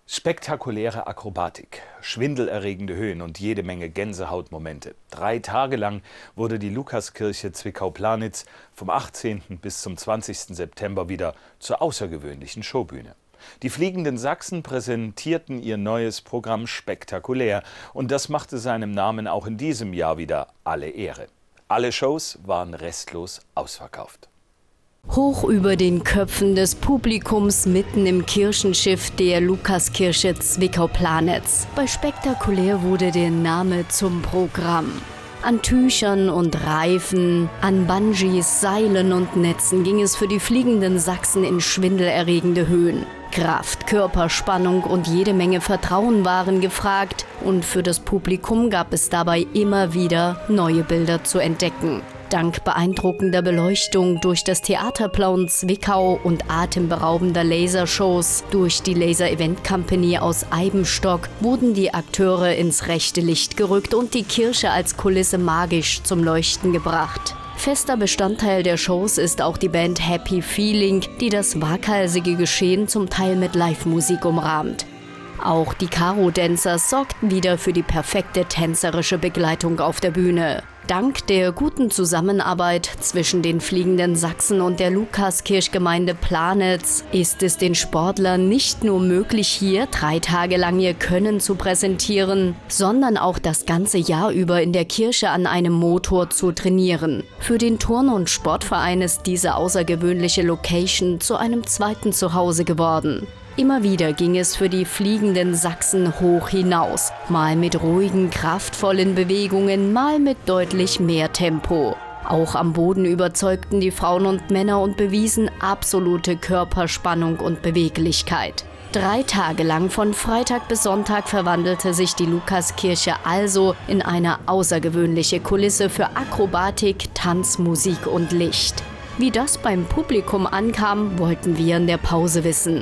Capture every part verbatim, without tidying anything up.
Spektakuläre Akrobatik, schwindelerregende Höhen und jede Menge Gänsehautmomente. Drei Tage lang wurde die Lukaskirche Zwickau-Planitz vom achtzehnten bis zum zwanzigsten September wieder zur außergewöhnlichen Showbühne. Die Fliegenden Sachsen präsentierten ihr neues Programm spektakulär und das machte seinem Namen auch in diesem Jahr wieder alle Ehre. Alle Shows waren restlos ausverkauft. Hoch über den Köpfen des Publikums mitten im Kirchenschiff der Lukaskirche Zwickau-Planitz. Bei Spektakulär wurde der Name zum Programm. An Tüchern und Reifen, an Bungees, Seilen und Netzen ging es für die Fliegenden Sachsen in schwindelerregende Höhen. Kraft, Körperspannung und jede Menge Vertrauen waren gefragt und für das Publikum gab es dabei immer wieder neue Bilder zu entdecken. Dank beeindruckender Beleuchtung durch das Theaterplauen Zwickau und atemberaubender Lasershows durch die Laser Event Company aus Eibenstock wurden die Akteure ins rechte Licht gerückt und die Kirche als Kulisse magisch zum Leuchten gebracht. Fester Bestandteil der Shows ist auch die Band Happy Feeling, die das waghalsige Geschehen zum Teil mit Live-Musik umrahmt. Auch die Karo-Dancers sorgten wieder für die perfekte tänzerische Begleitung auf der Bühne. Dank der guten Zusammenarbeit zwischen den Fliegenden Sachsen und der Lukaskirchgemeinde Planitz ist es den Sportlern nicht nur möglich, hier drei Tage lang ihr Können zu präsentieren, sondern auch das ganze Jahr über in der Kirche an einem Motor zu trainieren. Für den Turn- und Sportverein ist diese außergewöhnliche Location zu einem zweiten Zuhause geworden. Immer wieder ging es für die Fliegenden Sachsen hoch hinaus, mal mit ruhigen, kraftvollen Bewegungen, mal mit deutlich mehr Tempo. Auch am Boden überzeugten die Frauen und Männer und bewiesen absolute Körperspannung und Beweglichkeit. Drei Tage lang von Freitag bis Sonntag verwandelte sich die Lukaskirche also in eine außergewöhnliche Kulisse für Akrobatik, Tanz, Musik und Licht. Wie das beim Publikum ankam, wollten wir in der Pause wissen.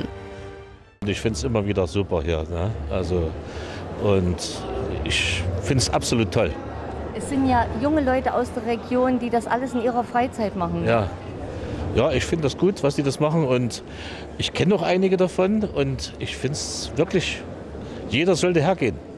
Ich finde es immer wieder super hier, ne? Also, und ich finde es absolut toll. Es sind ja junge Leute aus der Region, die das alles in ihrer Freizeit machen. Ja, ja, ich finde das gut, was die das machen und ich kenne noch einige davon und ich finde es wirklich, jeder sollte hergehen.